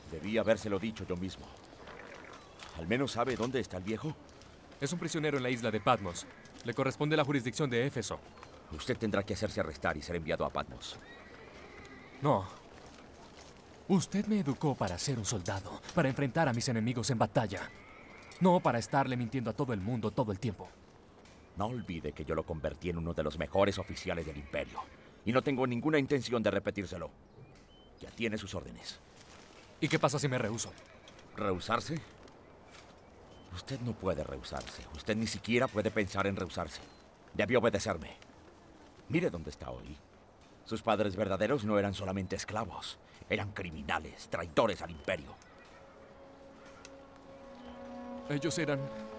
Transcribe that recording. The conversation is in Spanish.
Debí habérselo dicho yo mismo. ¿Al menos sabe dónde está el viejo? Es un prisionero en la isla de Patmos. Le corresponde la jurisdicción de Éfeso. Usted tendrá que hacerse arrestar y ser enviado a Patmos. No. Usted me educó para ser un soldado, para enfrentar a mis enemigos en batalla. No para estarle mintiendo a todo el mundo todo el tiempo. No olvide que yo lo convertí en uno de los mejores oficiales del Imperio. Y no tengo ninguna intención de repetírselo. Ya tiene sus órdenes. ¿Y qué pasa si me rehúso? ¿Rehusarse? Usted no puede rehusarse. Usted ni siquiera puede pensar en rehusarse. Debe obedecerme. Mire dónde está hoy. Sus padres verdaderos no eran solamente esclavos. Eran criminales, traidores al Imperio. Ellos eran